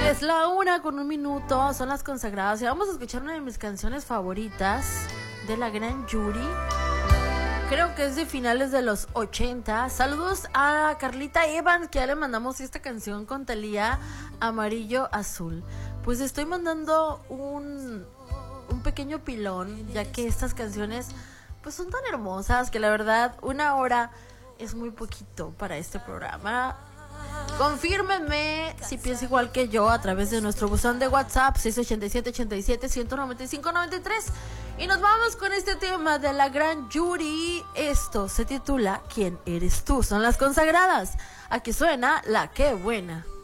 Es la 1:01, son las consagradas y vamos a escuchar una de mis canciones favoritas de la gran Yuri. Creo que es de finales de los 80. Saludos a Carlita Evans, que ya le mandamos esta canción con Thalía, Amarillo Azul. Pues estoy mandando un pequeño pilón, ya que estas canciones pues son tan hermosas que la verdad 1 hora es muy poquito para este programa. Confírmenme si piensa igual que yo a través de nuestro buzón de WhatsApp 687-87-195-93. Y nos vamos con este tema de la gran Yuri. Esto se titula ¿Quién eres tú? Son las consagradas. Aquí suena La Qué Buena.